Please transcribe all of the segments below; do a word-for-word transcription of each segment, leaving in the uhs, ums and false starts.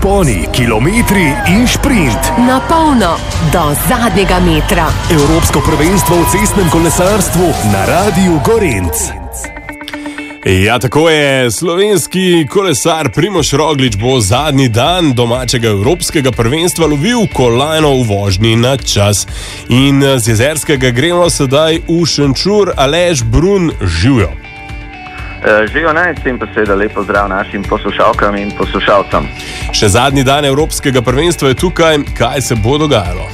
vzponi, kilometri in šprint. Na polno do zadnjega metra. Evropsko prvenstvo v cestnem kolesarstvu na Radiu Gorenc. Ja, tako je. Slovenski kolesar Primož Roglič bo zadnji dan domačega evropskega prvenstva lovil kolajno v vožnji na čas. In z Jezerskega gremo sedaj v Šenčur. Aleš Brun, živjo. Uh, Živijo naj, in pa seveda lepo zdrav našim poslušalkam in poslušalcem. Še zadnji dan evropskega prvenstva je tukaj. Kaj se bo dogajalo?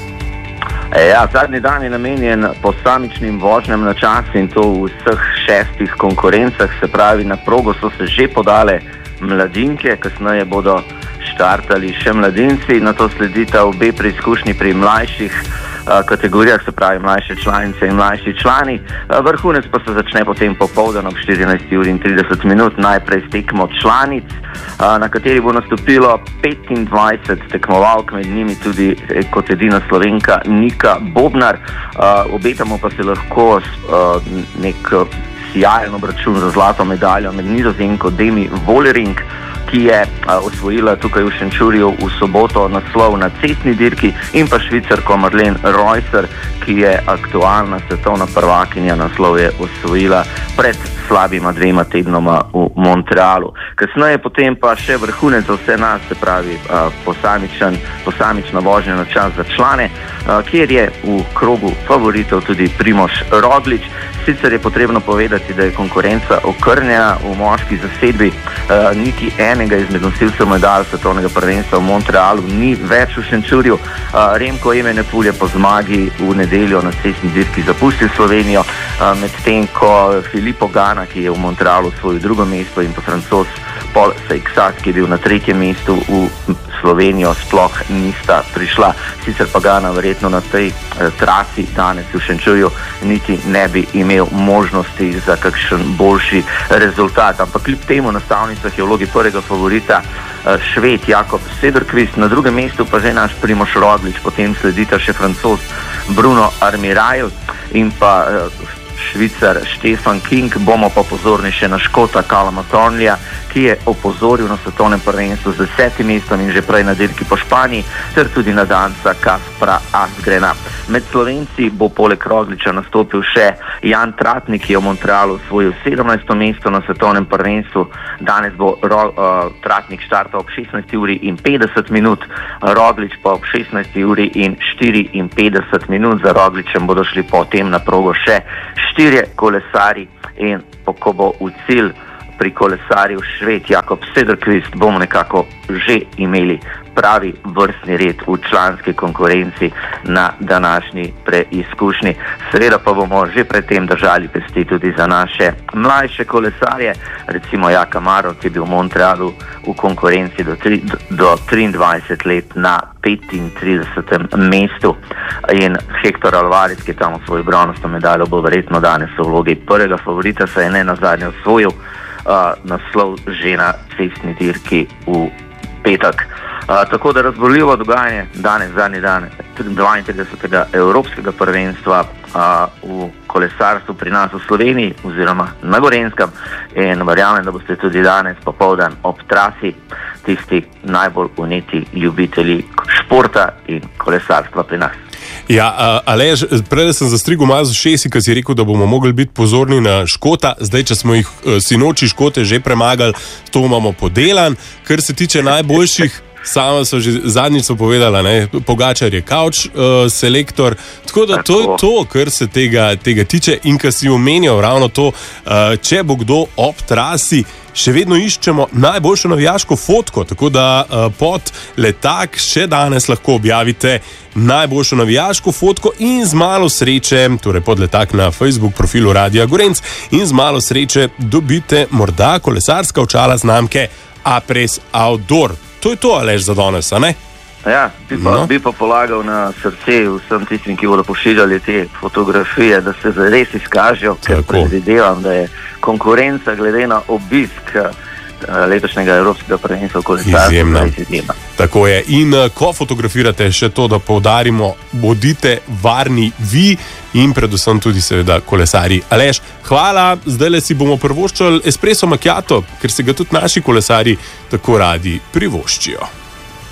E, ja, zadnji dan je namenjen posamičnim vožnjam na čas in to v vseh šestih konkurencah. Se pravi, na progo so se že podale mladinke, kasneje bodo štartali še mladinci, na to sledita obe preizkušnji pri mlajših uh, kategorijah, se pravi mlajše članice in mlajši člani. Uh, vrhunec pa se začne potem popoldan ob štirinajsti uri in trideset minut, najprej s tekmo članic, uh, na kateri bo nastopilo petindvajset tekmovalk, med njimi tudi eh, kot edina Slovenka Nika Bobnar. Uh, obetamo pa se lahko uh, nek uh, sijajen obračun za zlato medaljo med Nizozemko Demi Vollering, ki je uh, osvojila tukaj v Šenčurju v soboto naslov na cestni dirki, in pa Švicarko Marlene Reusser, ki je aktualna svetovna prvakinja, naslov je osvojila pred slabima dvema tednoma v Montrealu. Kasneje potem pa še vrhunec za vse nas, se pravi uh, posamičen, posamična vožnja na čas za člane, uh, kjer je v krogu favoritov tudi Primož Roglič. Sicer je potrebno povedati, da je konkurenca okrnjena v moški zasedbi, uh, niti enega izmed nosilcev medalj svetovnega prvenstva v Montrealu ni več v Šenčurju. Uh, Remko Evenepoel je po zmagi v nedeljo na cestni dirki zapustil Slovenijo, uh, medtem ko Filippo Ganna, ki je v Montrealu svoje drugo mesto, in pa Francoz Paul Seixas, ki je bil na tretjem mestu, v Slovenijo sploh nista prišla. Sicer pa Ganna verjetno na tej eh, trasi danes v Šenčurju niti ne bi imel možnosti za kakšen boljši rezultat. Ampak kljub temu na stavnicah je v vlogi prvega favorita eh, Šved Jakob Sederqvist, na drugem mestu pa že naš Primož Roglič, potem sledita še Francoz Bruno Armirail in pa eh, Švicar Stefan King. Bomo pa pozorni še na Škota Calluma Thornleya, ki je opozoril na svetovnem prvenstvu z desetim mestom in že prej na dirki po Španiji, ter tudi na Danca Kaspra Asgrena. Med Slovenci bo poleg Rogliča nastopil še Jan Tratnik, ki je v Montrealu osvojil sedemnajsto mesto na svetovnem prvenstvu. Danes bo Ro, uh, Tratnik štartal ob šestnajsti uri in petdeset minut, Roglič pa ob šestnajsti uri in štiriinpetdeset minut. Za Rogličem bodo šli potem na progo še štirje kolesari, in ko bo v cilj pri kolesarju Šved Jakob Sederqvist, bomo nekako že imeli pravi vrstni red v članski konkurenci na današnji preizkušnji. Seveda pa bomo že predtem držali pesti tudi za naše mlajše kolesarje, recimo Jaka Maro, ki je bil v Montrealu v konkurenci do, tri, do triindvajset let na petintridesetem mestu, in Hector Alvarez, ki je tam svojo bronasto medaljo, bo verjetno danes v vlogi prvega favorita, saj je ne nazadnje osvojil uh, naslov že na cestni dirki v petek. Uh, tako da razborljivo dogajanje danes, zadnji dan dvaintridesetega evropskega prvenstva uh, v kolesarstvu pri nas v Sloveniji oziroma na Gorenskem, in verjamem, da boste tudi danes popoldan ob trasi tisti najbolj vneti ljubitelji športa in kolesarstva pri nas. Ja, Aleš, prej sem zastrigel malo z ušesi, ko si rekel, da bomo mogli biti pozorni na Škota. Zdaj, če smo jih sinoči Škote že premagali, to imamo podelan. Kar se tiče najboljših, sama so že zadnjič so povedala, ne, Pogačar je couch uh, selektor, tako da to je to, kar se tega, tega tiče. In kar si omenjal ravno to, uh, če bo kdo ob trasi, še vedno iščemo najboljšo navijaško fotko, tako da uh, pod letak še danes lahko objavite najboljšo navijaško fotko, in z malo sreče, torej pod letak na Facebook profilu Radia Gorenc, in z malo sreče dobite morda kolesarska očala znamke Apres Outdoor. To je to, Aleš, za danes, a ne? Ja, bi pa, no. bi pa polagal na srce vsem tistim, ki bodo pošiljali te fotografije, da se zares izkažejo, ker predvidevam, da je konkurenca glede na obisk letošnjega evropskega prvenstva v kolesarstvu izjemna. Tako je. In ko fotografirate, še to, da poudarimo, bodite varni vi in predvsem tudi seveda kolesarji. Aleš, hvala, zdajle si bomo privoščali espresso macchiato, ker se ga tudi naši kolesarji tako radi privoščijo.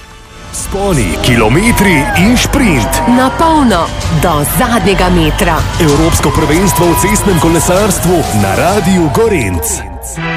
Vzponi, kilometri in šprint. Na polno do zadnjega metra. Evropsko prvenstvo v cestnem kolesarstvu na Radiu Gorenc.